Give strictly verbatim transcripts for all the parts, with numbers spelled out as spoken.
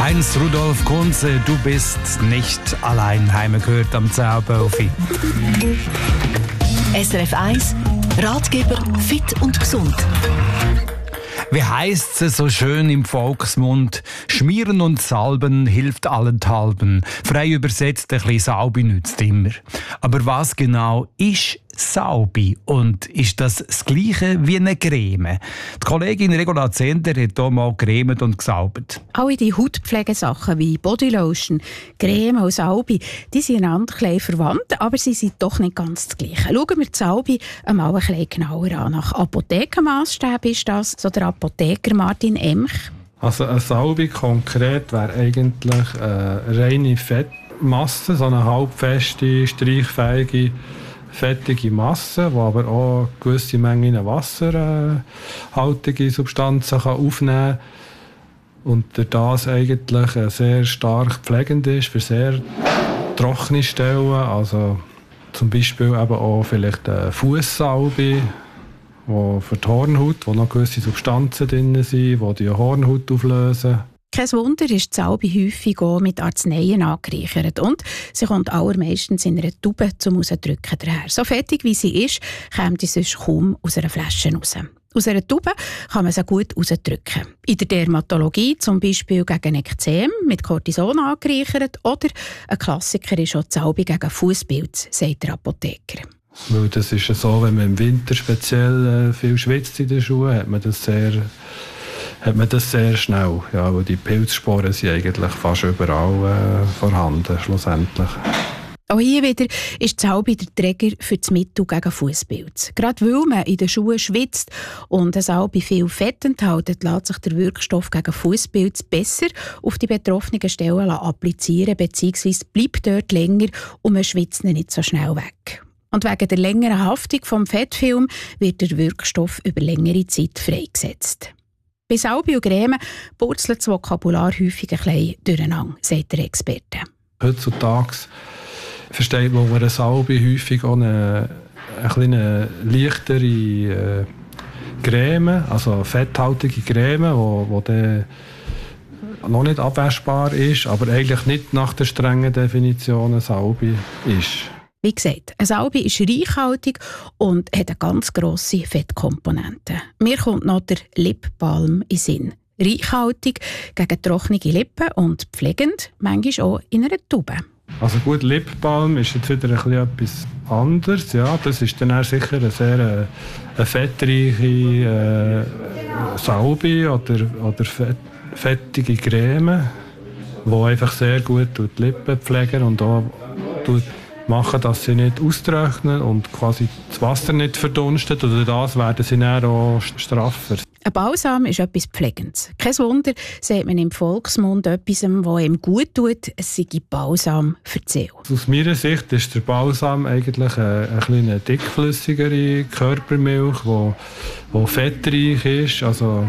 Heinz Rudolf Kunze, du bist nicht allein, heimgehört am Zauberfi. S R F eins, Ratgeber fit und gesund. Wie heisst es so schön im Volksmund? Schmieren und salben hilft allenthalben. Frei übersetzt, ein bisschen Saubi nützt immer. Aber was genau ist Saubi? Und ist das das Gleiche wie eine Creme? Die Kollegin Regula Zender hat hier mal cremet und gesaubert. Alle die Hautpflegesachen wie Bodylotion, Creme und Saubi, die sind einander klein verwandt, aber sie sind doch nicht ganz das Gleiche. Schauen wir die Saubi einmal ein bisschen genauer an. Nach Apothekenmaßstab ist das, so der Apotheker Martin Emch. Also eine Saubi konkret wäre eigentlich eine reine Fettmasse, so eine halbfeste, streichfähige, fettige Masse, die aber auch gewisse Mengen wasserhaltige Substanzen kann aufnehmen kann und durch das eigentlich sehr stark pflegend ist für sehr trockene Stellen, also zum Beispiel eben auch vielleicht eine Fußsalbe, wo für die Hornhaut, wo noch gewisse Substanzen drin sind, die die Hornhaut auflösen. Kein Wunder ist die Salbe häufig auch mit Arzneien angereichert und sie kommt allermeistens in einer Tube zum Rausdrücken daher. So fettig wie sie ist, kommt sie sonst kaum aus einer Flasche raus. Aus einer Tube kann man sie gut rausdrücken. In der Dermatologie zum Beispiel gegen Ekzem mit Cortison angereichert oder ein Klassiker ist auch die Salbe gegen Fußpilz, sagt der Apotheker. Weil das ist ja so, wenn man im Winter speziell äh, viel schwitzt in den Schuhen, hat man das sehr, hat man das sehr schnell. Ja, weil die Pilzsporen sind eigentlich fast überall äh, vorhanden, schlussendlich. Auch hier wieder ist die Salbe der Träger für das Mittel gegen Fußpilz. Gerade weil man in den Schuhen schwitzt und eine Salbe viel Fett enthält, lässt sich der Wirkstoff gegen Fußpilz besser auf die betroffenen Stellen applizieren, beziehungsweise bleibt dort länger und man schwitzt nicht so schnell weg. Und wegen der längeren Haftung vom Fettfilm wird der Wirkstoff über längere Zeit freigesetzt. Bei Salbe und Creme purzelt das Vokabular häufig ein bisschen durcheinander, sagt der Experte. Heutzutage versteht man unter einer Salbe häufig auch eine, eine leichtere äh, Creme, also fetthaltige Creme, die, die dann noch nicht abwaschbar ist, aber eigentlich nicht nach der strengen Definition eine Salbe ist. Wie gesagt, eine Salbe ist reichhaltig und hat eine ganz grosse Fettkomponente. Mir kommt noch der Lipbalm in den Sinn. Reichhaltig gegen trockene Lippen und pflegend, manchmal auch in einer Tube. Also gut, Lipbalm ist jetzt wieder ein bisschen etwas anderes. Ja, das ist dann auch sicher eine sehr äh, eine fettreiche äh, Salbe oder, oder fett, fettige Creme, die einfach sehr gut die Lippen pflegen und auch machen, dass sie nicht austrocknen und quasi das Wasser nicht verdunstet. Oder das werden sie dann auch straffer. Ein Balsam ist etwas Pflegendes. Kein Wunder, sagt man im Volksmund etwas, was ihm gut tut, es sei Balsam für die Seele. Aus meiner Sicht ist der Balsam eigentlich eine, eine kleine dickflüssigere Körpermilch, die fettreich ist. Also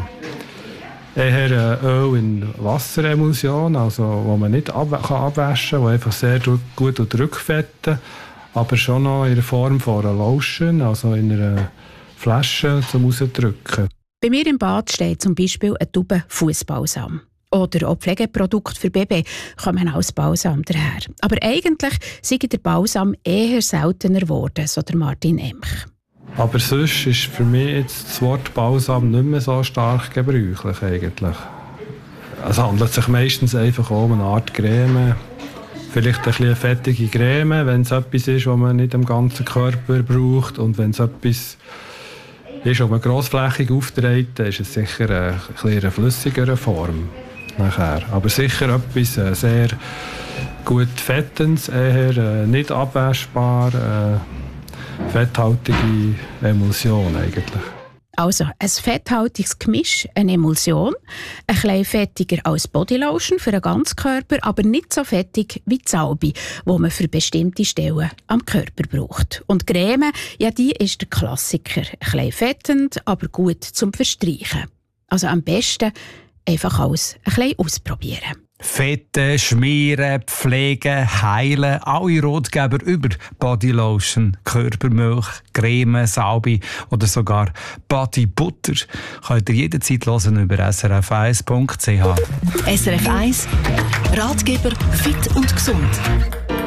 eher Öl in Wasseremulsion, also wo man nicht ab- kann abwaschen kann, die einfach sehr gut rückfetten, aber schon noch in der Form von einer Lotion, also in einer Flasche zum Rausdrücken. Bei mir im Bad steht zum Beispiel eine Tube Fußbalsam. Oder auch Pflegeprodukte für Baby kommen als Balsam daher. Aber eigentlich sei der Balsam eher seltener geworden, so der Martin Emch. Aber sonst ist für mich jetzt das Wort Balsam nicht mehr so stark gebräuchlich eigentlich. Es handelt sich meistens einfach um eine Art Creme. Vielleicht ein bisschen fettige Creme, wenn es etwas ist, was man nicht am ganzen Körper braucht. Und wenn es etwas ist, was man grossflächig aufträgt, dann ist es sicher eine, eine, eine flüssigere Form. Nachher. Aber sicher etwas äh, sehr gut Fettendes, eher äh, nicht abwaschbar, äh, fetthaltige Emulsion eigentlich. Also ein fetthaltiges Gemisch, eine Emulsion, ein bisschen fettiger als Bodylotion für den ganzen Körper, aber nicht so fettig wie die Salbe, die man für bestimmte Stellen am Körper braucht. Und Creme, ja, die ist der Klassiker. Ein bisschen fettend, aber gut zum Verstreichen. Also am besten einfach alles ein bisschen ausprobieren. Fetten, schmieren, pflegen, heilen, alle Ratgeber über Bodylotion, Körpermilch, Creme, Salbe oder sogar Bodybutter könnt ihr jederzeit hören über s r f eins punkt c h. S R F eins Ratgeber fit und gesund.